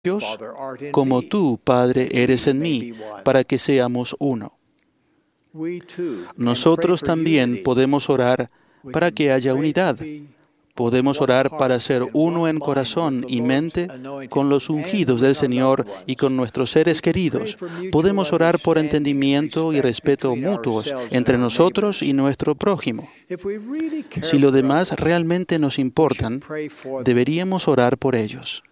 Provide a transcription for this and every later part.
Dios, como tú, Padre, eres en mí, para que seamos uno. Nosotros también podemos orar para que haya unidad. Podemos orar para ser uno en corazón y mente con los ungidos del Señor y con nuestros seres queridos. Podemos orar por entendimiento y respeto mutuos entre nosotros y nuestro prójimo. Si los demás realmente nos importan, deberíamos orar por ellos.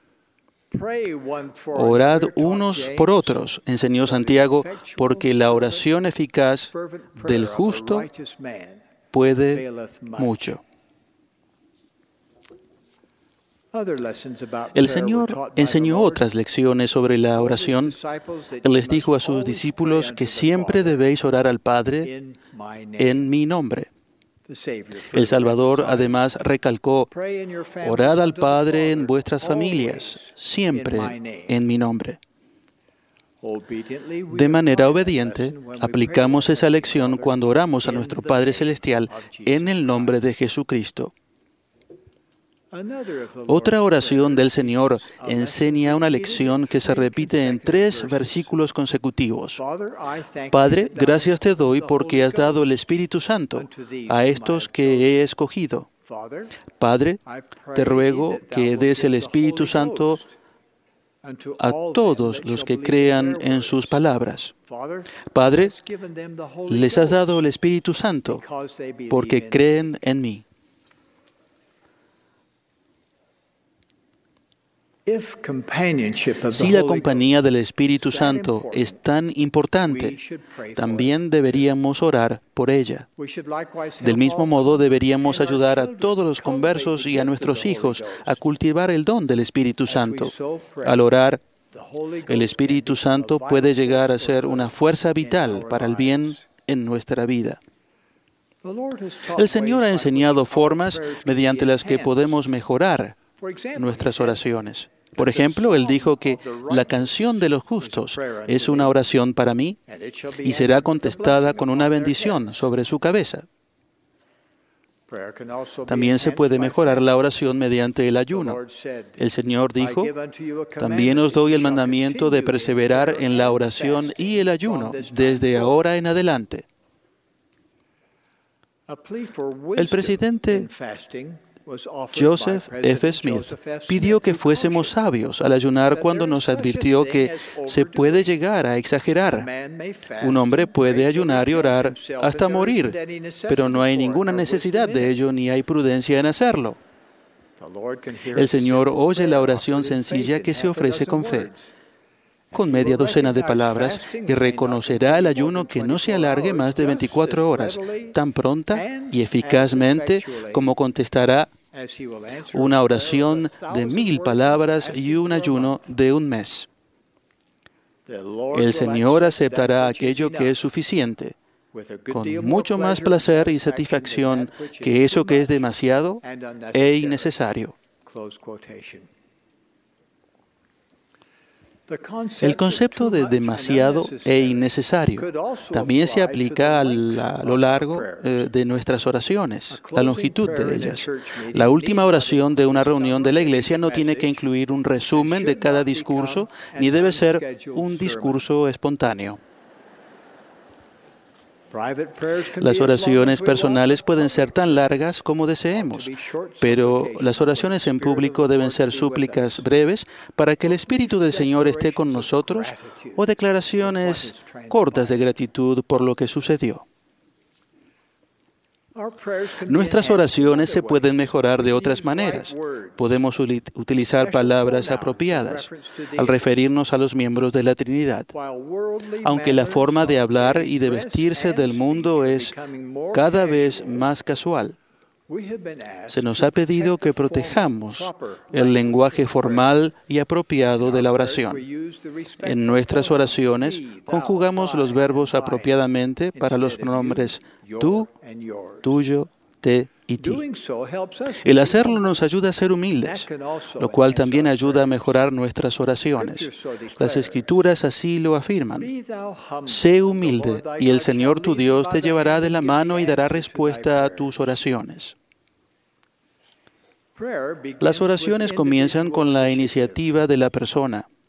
Orad unos por otros, enseñó Santiago, porque la oración eficaz del justo puede mucho. El Señor enseñó otras lecciones sobre la oración. Él les dijo a sus discípulos que siempre debéis orar al Padre en mi nombre. El Salvador además recalcó: orad al Padre en vuestras familias, siempre en mi nombre. De manera obediente, aplicamos esa lección cuando oramos a nuestro Padre Celestial en el nombre de Jesucristo. Otra oración del Señor enseña una lección que se repite en 3 versículos consecutivos. Padre, gracias te doy porque has dado el Espíritu Santo a estos que he escogido. Padre, te ruego que des el Espíritu Santo a todos los que crean en sus palabras. Padre, les has dado el Espíritu Santo porque creen en mí. Si la compañía del Espíritu Santo es tan importante, también deberíamos orar por ella. Del mismo modo, deberíamos ayudar a todos los conversos y a nuestros hijos a cultivar el don del Espíritu Santo. Al orar, el Espíritu Santo puede llegar a ser una fuerza vital para el bien en nuestra vida. El Señor ha enseñado formas mediante las que podemos mejorar nuestras oraciones. Por ejemplo, Él dijo que la canción de los justos es una oración para mí y será contestada con una bendición sobre su cabeza. También se puede mejorar la oración mediante el ayuno. El Señor dijo: también os doy el mandamiento de perseverar en la oración y el ayuno desde ahora en adelante. El presidente Joseph F. Smith pidió que fuésemos sabios al ayunar cuando nos advirtió que se puede llegar a exagerar. Un hombre puede ayunar y orar hasta morir, pero no hay ninguna necesidad de ello ni hay prudencia en hacerlo. El Señor oye la oración sencilla que se ofrece con fe, con media docena de palabras, y reconocerá el ayuno que no se alargue más de 24 horas, tan pronta y eficazmente como contestará una oración de 1000 palabras y un ayuno de un mes. El Señor aceptará aquello que es suficiente, con mucho más placer y satisfacción que eso que es demasiado e innecesario. El concepto de demasiado e innecesario también se aplica a lo largo de nuestras oraciones, la longitud de ellas. La última oración de una reunión de la Iglesia no tiene que incluir un resumen de cada discurso, ni debe ser un discurso espontáneo. Las oraciones personales pueden ser tan largas como deseemos, pero las oraciones en público deben ser súplicas breves para que el Espíritu del Señor esté con nosotros o declaraciones cortas de gratitud por lo que sucedió. Nuestras oraciones se pueden mejorar de otras maneras. Podemos utilizar palabras apropiadas al referirnos a los miembros de la Trinidad. Aunque la forma de hablar y de vestirse del mundo es cada vez más casual, se nos ha pedido que protejamos el lenguaje formal y apropiado de la oración. En nuestras oraciones conjugamos los verbos apropiadamente para los pronombres tú, tuyo, te y ti. El hacerlo nos ayuda a ser humildes, lo cual también ayuda a mejorar nuestras oraciones. Las Escrituras así lo afirman. Sé humilde y el Señor tu Dios te llevará de la mano y dará respuesta a tus oraciones. Las oraciones comienzan con la iniciativa de la persona.